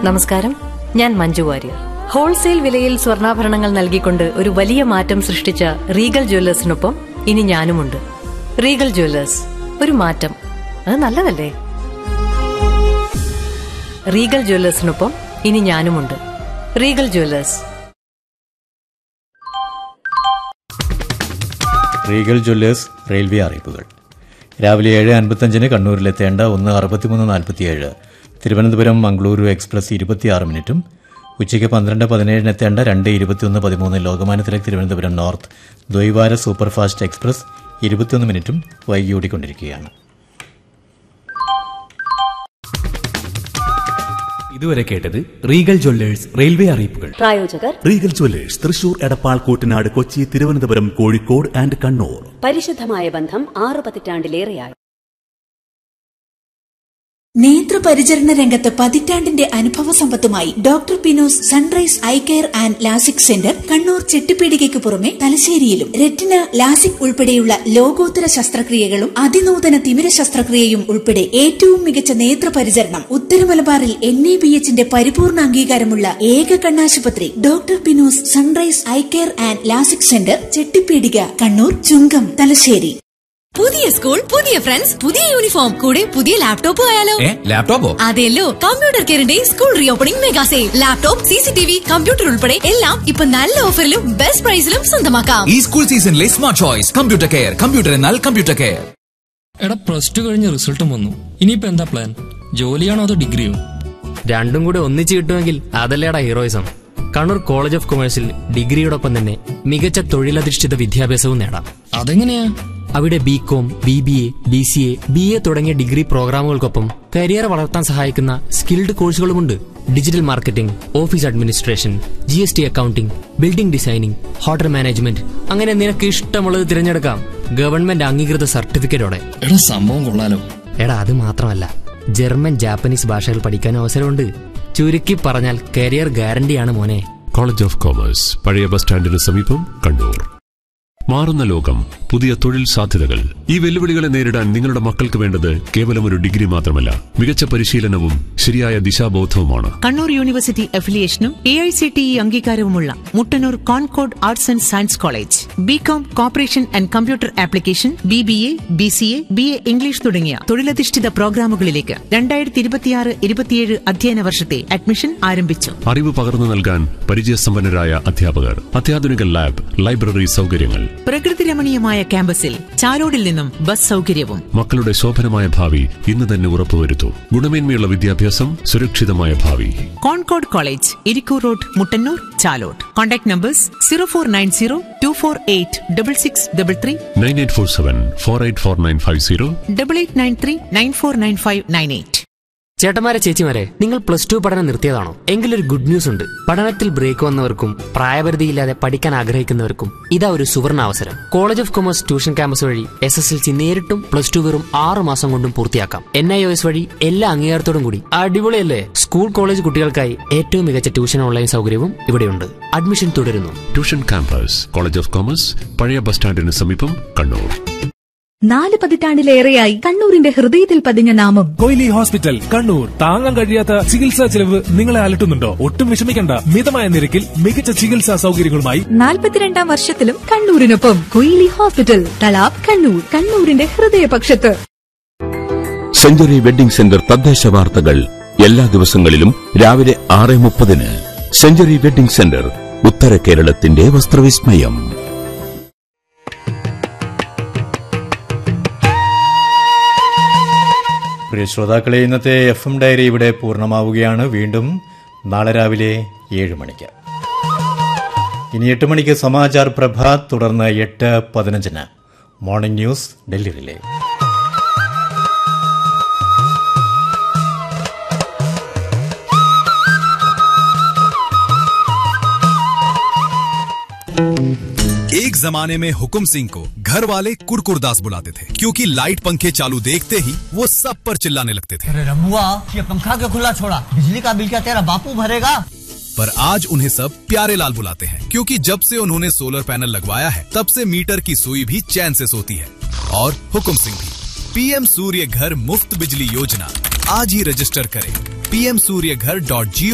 നമസ്കാരം, ഞാൻ മഞ്ജു വാര്യർ. ഹോൾസെയിൽ വിലയിൽ സ്വർണ്ണാഭരണങ്ങൾ നൽകിക്കൊണ്ട് ഒരു വലിയ മാറ്റം സൃഷ്ടിച്ച റീഗൽ ജ്വല്ലേഴ്സിനൊപ്പം ഇനി ഞാനുമുണ്ട്. റീഗൽ ജ്വല്ലേഴ്സ്, ഒരു മാറ്റം, അത് നല്ലതല്ലേ? റീഗൽ ജ്വല്ലേഴ്സിനൊപ്പം ഇനി ഞാനുമുണ്ട്. Regal Jewellers. Regal Jewellers railway അറിയിപ്പുകൾ. രാവിലെ 7:55 കണ്ണൂരിലെത്തേണ്ട 1:63:47, തിരുവനന്തപുരം മംഗളൂരു എക്സ്പ്രസ് 26 മിനിറ്റും, ഉച്ചയ്ക്ക് 12:17 എത്തേണ്ട 2:21:13 Lokmanya Tilak Thiruvananthapuram north ദ്വൈവാര superfast express 21 മിനിറ്റും വൈകിയോടിക്കൊണ്ടിരിക്കുകയാണ്. ഇതുവരെ കേട്ടത് റീഗൽ ജ്വല്ലേഴ്സ് റെയിൽവേ അറിയിപ്പുകൾ. പ്രായോജകർ Regal Jewellers Thrissur, Edappal, Koottanad, Kochi, Thiruvananthapuram, Kozhikode and Kannur. പരിശുദ്ധമായ ബന്ധം 6 പതിറ്റാണ്ടിലേറെയായി. നേത്രപരിചരണ രംഗത്ത് പതിറ്റാണ്ടിന്റെ അനുഭവ സമ്പത്തുമായി doctor പിനോസ് sunrise eye care and LASIK centre Kannur ചെട്ടിപ്പീടികയ്ക്ക് പുറമെ തലശ്ശേരിയിലും റെറ്റിന, ലാസിക് ഉൾപ്പെടെയുള്ള ലോകോത്തര ശസ്ത്രക്രിയകളും അതിനൂതന തിമിര ശസ്ത്രക്രിയയും ഉൾപ്പെടെ ഏറ്റവും മികച്ച നേത്രപരിചരണം ഉത്തരമലബാറിൽ NABHന്റെ പരിപൂർണ അംഗീകാരമുള്ള ഏക കണ്ണാശുപത്രി doctor പിനോസ് sunrise eye care and LASIK centre Chettipeedika, Kannur, ചുങ്കം, തലശ്ശേരി. പുതിയ സ്കൂൾ, പുതിയ ഫ്രണ്ട്സ്, പുതിയ യൂണിഫോം, കൂടെ പുതിയ ലാപ്ടോപ്പ് ആയാലോ? ലാപ്ടോപ്പോ? അതെല്ലോ, computer കെയറിന്റെ school re opening mega sale. Laptop, CCTV, computer ഉൾപ്പെടെ എല്ലാം ഇപ്പൊ നല്ല ഓഫറിലും ബെസ്റ്റ് പ്രൈസിലും സ്വന്തമാക്കാം. ഈ സ്കൂൾ സീസണിലെ smart choice computer care. Computer എന്നാൽ കമ്പ്യൂട്ടർ കെയർ. എടാ, +2 കഴിഞ്ഞ റിസൾട്ടും വന്നു. ഇനിയിപ്പോ എന്താ പ്ലാൻ? ജോലിയാണോ അതോ ഡിഗ്രിയോ? രണ്ടും കൂടെ ഒന്നിച്ച് കിട്ടുമെങ്കിൽ അതല്ലേടാ ഹീറോയിസം. കണ്ണൂർ കോളേജ് ഓഫ് കൊമേഴ്സിൽ ഡിഗ്രിയോടൊപ്പം തന്നെ മികച്ച തൊഴിലധിഷ്ഠിത വിദ്യാഭ്യാസവും നേടാം. അതെങ്ങനെയാ? അവിടെ BCom, BBA, BCA, BA തുടങ്ങിയ ഡിഗ്രി പ്രോഗ്രാമുകൾക്കൊപ്പം കരിയർ വളർത്താൻ സഹായിക്കുന്ന skilled കോഴ്സുകളുമുണ്ട്. Digital marketing, office administration, GST accounting, building designing, hotel management, അങ്ങനെ നിനക്ക് ഇഷ്ടമുള്ളത് തിരഞ്ഞെടുക്കാം. ഗവൺമെന്റ് അംഗീകൃത സർട്ടിഫിക്കറ്റോടെ. എടാ, സംഭവം കൊള്ളാലോ. എടാ, അത് മാത്രമല്ല, ജർമ്മൻ, ജാപ്പനീസ് ഭാഷകൾ പഠിക്കാൻ അവസരമുണ്ട്. ചുരുക്കി പറഞ്ഞാൽ കരിയർ ഗ്യാരണ്ടിയാണ് മോനെ. കോളേജ് ഓഫ് കോമേഴ്സ്, പഴയ ബസ് സ്റ്റാൻഡിന് സമീപം, കണ്ണൂർ. മാറുന്ന ലോകം, പുതിയ തൊഴിൽ സാധ്യതകൾ. ഈ വെല്ലുവിളികളെ നേരിടാൻ നിങ്ങളുടെ മക്കൾക്ക് വേണ്ടത് കേവലം ഒരു ഡിഗ്രി മാത്രമല്ല, മികച്ച പരിശീലനവും ശരിയായ ദിശാബോധവുമാണ്. Kannur university അഫിലിയേഷനും AICTE അംഗീകാരവുമുള്ള Muttannur concord arts and science college. BCom, corporation and computer application, BBA, BCA, BA English തുടങ്ങിയ തൊഴിലധിഷ്ഠിത പ്രോഗ്രാമുകളിലേക്ക് 2026-27 അധ്യയന വർഷത്തെ അഡ്മിഷൻ ആരംഭിച്ചു. അറിവ് പകർന്നു നൽകാൻ പരിചയസമ്പന്നരായ അധ്യാപകർ, അത്യാധുനിക ലാബ്, ലൈബ്രറി സൗകര്യങ്ങൾ. പ്രകൃതി രമണീയമായ ക്യാമ്പസിൽ ചാലോടിൽ നിന്നും ബസ് സൗകര്യവും. മക്കളുടെ ശോഭനമായ ഭാവി ഇന്ന് തന്നെ ഉറപ്പുവരുത്തൂ. ഗുണമേന്മയുള്ള വിദ്യാഭ്യാസം, സുരക്ഷിതമായ ഭാവി. Concord college, Irikkur road, Muttannur, Chalode. Contact numbers 0490-248-6633, 9847-484950, 8893-949598. ചേട്ടന്മാരെ, ചേച്ചിമാരെ, നിങ്ങൾ +2 പഠനം നിർത്തിയതാണോ? എങ്കിലൊരു ഗുഡ് ന്യൂസ് ഉണ്ട്. പഠനത്തിൽ ബ്രേക്ക് വന്നവർക്കും പ്രായപരിധിയില്ലാതെ പഠിക്കാൻ ആഗ്രഹിക്കുന്നവർക്കും ഇതാ ഒരു സുവർണ അവസരം. College of commerce tuition campus വഴി SSLC നേരിട്ടും +2 വെറും 6 മാസം കൊണ്ടും പൂർത്തിയാക്കാം. NIOS വഴി എല്ലാ അംഗീകാരത്തോടും കൂടി. അടിപൊളിയല്ലേ? സ്കൂൾ കോളേജ് കുട്ടികൾക്കായി ഏറ്റവും മികച്ച ട്യൂഷൻ ഓൺലൈൻ സൗകര്യവും ഇവിടെയുണ്ട്. അഡ്മിഷൻ തുടരുന്നു. Tuition campus, college of commerce, പഴയ ബസ് സ്റ്റാൻഡിന് സമീപം, കണ്ണൂർ. 4 പതിറ്റാണ്ടിലേറെയായി കണ്ണൂരിന്റെ ഹൃദയത്തിൽ പതിഞ്ഞ നാമം കൊയിലി ഹോസ്പിറ്റൽ, കണ്ണൂർ. താങ്ങാൻ കഴിയാത്ത ചികിത്സാ ചെലവ് നിങ്ങളെ അലട്ടുന്നുണ്ടോ? ഒട്ടും വിഷമിക്കണ്ട. മിതമായ നിരക്കിൽ മികച്ച ചികിത്സാ സൗകര്യങ്ങളുമായി 42ാം വർഷത്തിലും കണ്ണൂരിനൊപ്പം Koyili hospital, Thalap, Kannur. കണ്ണൂരിന്റെ ഹൃദയപക്ഷത്ത്. Century wedding centre തദ്ദേശ വാർത്തകൾ എല്ലാ ദിവസങ്ങളിലും രാവിലെ 6:30. സെഞ്ചുറി വെഡിംഗ് സെന്റർ, ഉത്തര കേരളത്തിന്റെ വസ്ത്രവിസ്മയം. പ്രിയ ശ്രോതാക്കളെ, ഇന്നത്തെ FM ഡയറി ഇവിടെ പൂർണ്ണമാവുകയാണ്. വീണ്ടും നാളെ രാവിലെ 7 മണിക്ക്. ഇനി 8 മണിക്ക് സമാചാർ പ്രഭാത്, തുടർന്ന് 8:15 മോർണിംഗ് ന്യൂസ് ഡൽഹി റിലേ. एक जमाने में हुकुम सिंह को घर वाले कुरकुरदास बुलाते थे, क्योंकि लाइट पंखे चालू देखते ही वो सब पर चिल्लाने लगते थे। अरे रमुआ, ये पंखा क्यों खुला छोड़ा? बिजली का बिल क्या तेरा बापू भरेगा? पर आज उन्हें सब प्यारे लाल बुलाते हैं, क्योंकि जब से उन्होंने सोलर पैनल लगवाया है, तब से मीटर की सुई भी चैन से सोती है। और हुकुम सिंह भी। PM सूर्य घर मुफ्त बिजली योजना आज ही रजिस्टर करें। pmsuryaghar.gov